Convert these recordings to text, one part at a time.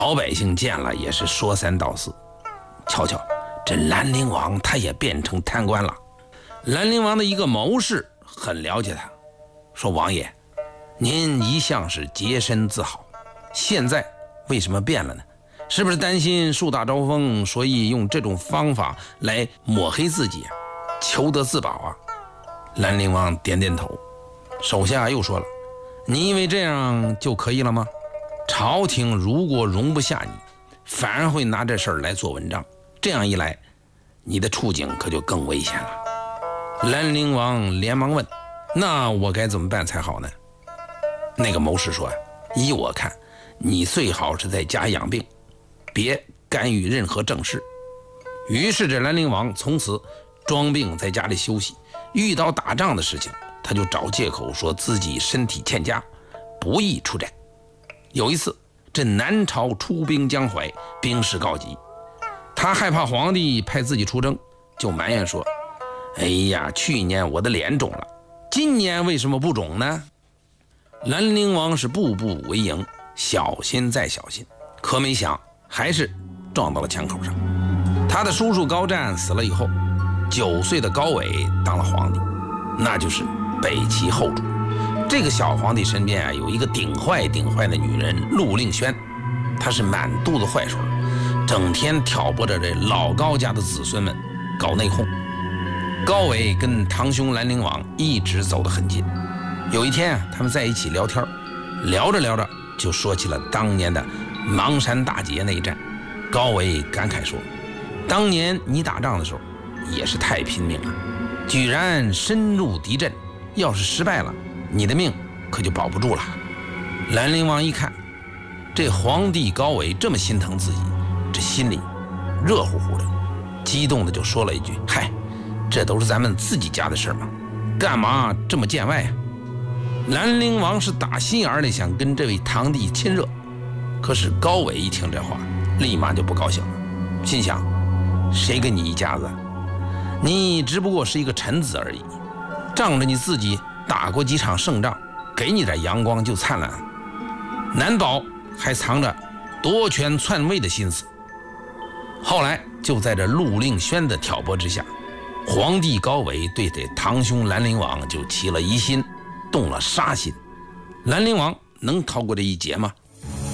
老百姓见了也是说三道四。瞧瞧，这兰陵王他也变成贪官了。兰陵王的一个谋士很了解他，说王爷，您一向是洁身自好，现在为什么变了呢？是不是担心树大招风，所以用这种方法来抹黑自己啊，求得自保啊？兰陵王点点头，手下又说了，你以为这样就可以了吗？朝廷如果容不下你，反而会拿这事儿来做文章，这样一来，你的处境可就更危险了。兰陵王连忙问，那我该怎么办才好呢？那个谋士说，依我看，你最好是在家养病，别干预任何政事。于是这兰陵王从此装病在家里休息，遇到打仗的事情，他就找借口说自己身体欠佳，不宜出战。有一次，这南朝出兵江淮，兵势告急，他害怕皇帝派自己出征，就埋怨说，哎呀，去年我的脸肿了，今年为什么不肿呢？兰陵王是步步为营，小心再小心，可没想还是撞到了枪口上。他的叔叔高湛死了以后，9岁的高纬当了皇帝，那就是北齐后主。这个小皇帝身边有一个顶坏的女人陆令萱，她是满肚子坏水，整天挑拨着这老高家的子孙们搞内讧。高纬跟堂兄兰陵王一直走得很近。有一天他们在一起聊天，聊着聊着就说起了当年的邙山大捷那一战。高纬感慨说，当年你打仗的时候也是太拼命了，居然深入敌阵，要是失败了，你的命可就保不住了。兰陵王一看这皇帝高纬这么心疼自己，这心里热乎乎的，激动的就说了一句，嗨，这都是咱们自己家的事嘛，干嘛这么见外啊？兰陵王是打心眼里想跟这位堂弟亲热，可是高纬一听这话，立马就不高兴了，心想，谁跟你一家子？你只不过是一个臣子而已，仗着你自己打过几场胜仗，给你点阳光就灿烂，难保还藏着夺权篡位的心思。后来就在这陆令萱的挑拨之下，皇帝高纬对这堂兄兰陵王就起了疑心，动了杀心。兰陵王能逃过这一劫吗？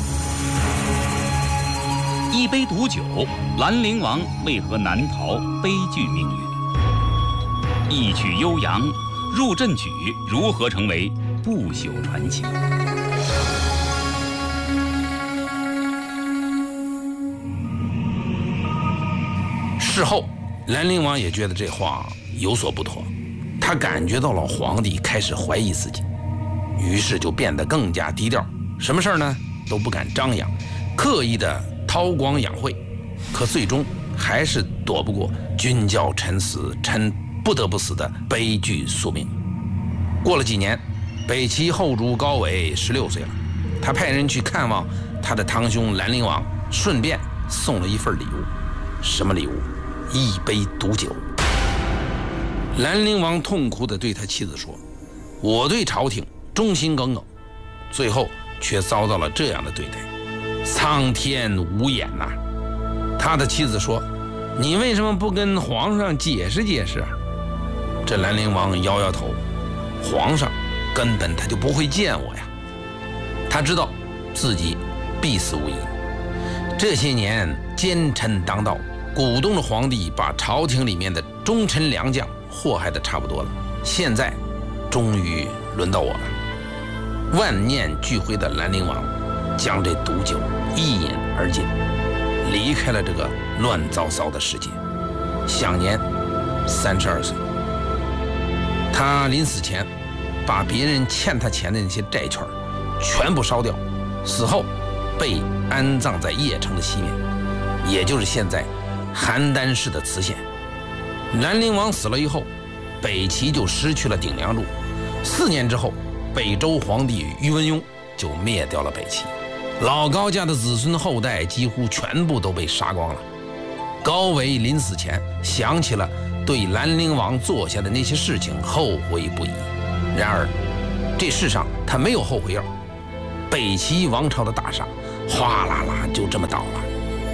一杯毒酒，兰陵王为何难逃悲剧命运？一曲悠扬，入阵曲如何成为不朽传奇？ 事后兰陵王也觉得这话有所不妥，他感觉到了皇帝开始怀疑自己，于是就变得更加低调，什么事儿呢都不敢张扬，刻意的韬光养晦，可最终还是躲不过君叫臣死，臣不得不死的悲剧宿命。过了几年，北齐后主高纬16岁了，他派人去看望他的堂兄兰陵王，顺便送了一份礼物。什么礼物？一杯毒酒。兰陵王痛苦地对他妻子说，我对朝廷忠心耿耿，最后却遭到了这样的对待，苍天无眼呐！他的妻子说，你为什么不跟皇上解释解释啊？这兰陵王摇摇头，皇上根本他就不会见我呀。他知道自己必死无疑，这些年奸臣当道，鼓动着皇帝把朝廷里面的忠臣良将祸害得差不多了，现在终于轮到我了。万念俱灰的兰陵王将这毒酒一饮而尽，离开了这个乱糟糟的世界，享年32岁。他临死前把别人欠他钱的那些债券全部烧掉，死后被安葬在邺城的西面，也就是现在邯郸市的磁县。兰陵王死了以后，北齐就失去了顶梁柱。4年之后，北周皇帝宇文邕就灭掉了北齐，老高家的子孙后代几乎全部都被杀光了。高纬临死前想起了对兰陵王做下的那些事情，后悔不已。然而这世上他没有后悔药，北齐王朝的大厦哗啦啦就这么倒了。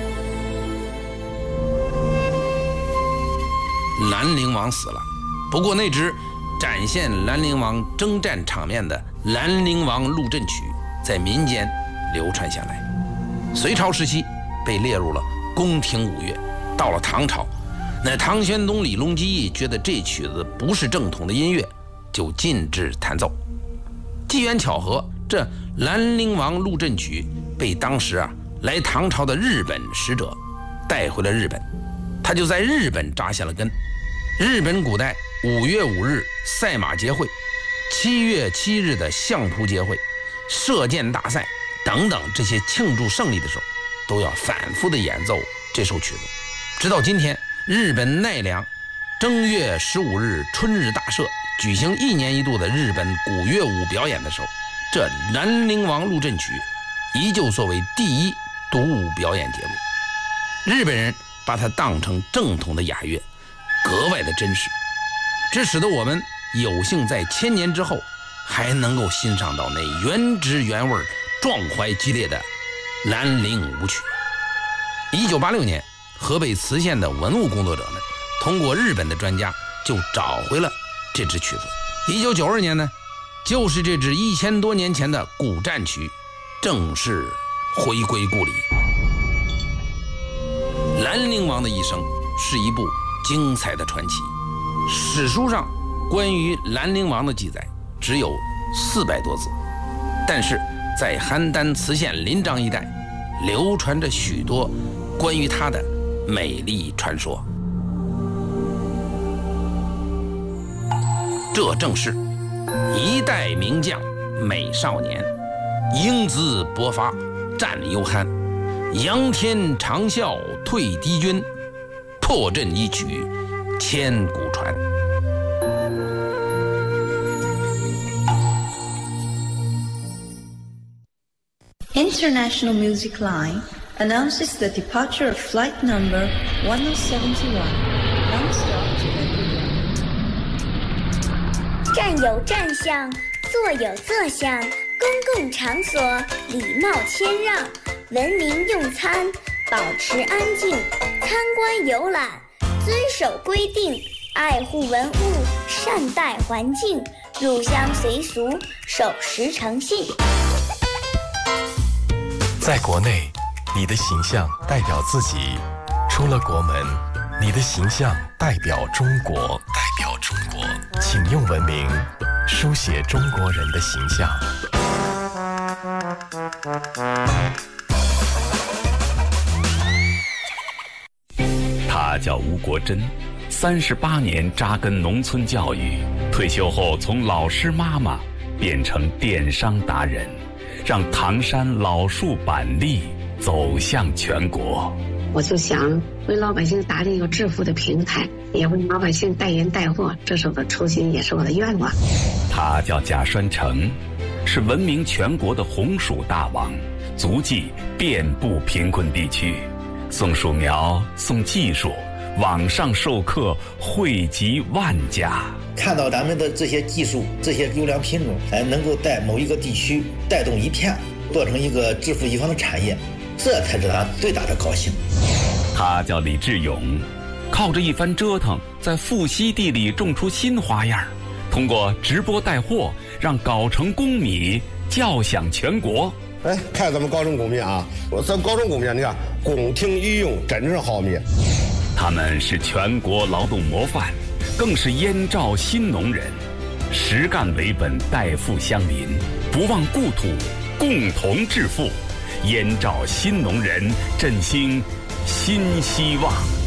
兰陵王死了，不过那支展现兰陵王征战场面的《兰陵王陆镇曲》在民间流传下来。隋朝时期被列入了宫廷舞乐，到了唐朝，那唐玄宗李隆基觉得这曲子不是正统的音乐，就禁止弹奏。机缘巧合，这《兰陵王陆镇曲》被当时来唐朝的日本使者带回了日本，他就在日本扎下了根。日本古代5月5日赛马节会、7月7日的相扑节会、射箭大赛等等这些庆祝胜利的时候，都要反复的演奏这首曲子。直到今天，日本奈良正月15日春日大社举行1年1度的日本古乐舞表演的时候，这《兰陵王陆镇曲》依旧作为第一独舞表演节目。日本人把它当成正统的雅乐，格外的真实，这使得我们有幸在1000年之后还能够欣赏到那原汁原味、壮怀激烈的兰陵舞曲。1986年，河北磁县的文物工作者们通过日本的专家就找回了这支曲子。1992年呢，就是这支1000多年前的古战曲正式回归故里。兰陵王的一生是一部精彩的传奇，史书上关于兰陵王的记载只有400多字，但是在邯郸磁县临漳一带流传着许多关于他的美丽传说。这正是一代名将美少年，英姿勃发战幽酣，扬天长啸退敌军，破阵一曲千古传。 International Music Line announces the departure of flight number 1071, non-stop to Beijing. 站有站相，坐有坐相，公共场所礼貌谦让，文明用餐，保持安静，参观游览，遵守规定，爱护文物，善待环境，入乡随俗，守时诚信。 在国内，你的形象代表自己；出了国门，你的形象代表中国。请用文明书写中国人的形象。 他叫吴国珍，38年扎根农村教育，退休后从老师妈妈变成电商达人，让唐山老树板栗走向全国。 我就想为老百姓打理一个致富的平台，也为老百姓代言带货，这是我的初心，也是我的愿望。 他叫贾栓成，是闻名全国的红薯大王，足迹遍布贫困地区，送薯苗，送技术，网上授课惠及万家。 看到咱们的这些技术，这些优良品种，能够在某一个地区带动一片，做成一个致富一方的产业，这才是他最大的高兴。 他叫李志勇，靠着一番折腾，在富硒地里种出新花样，通过直播带货，让藁城公米叫响全国。 哎，看咱们藁城公米啊，咱藁城公米，你看宫廷御用，真正好米。 他们是全国劳动模范，更是燕赵新农人，实干为本，代富乡邻，不忘故土，共同致富。燕赵新农人振兴新希望。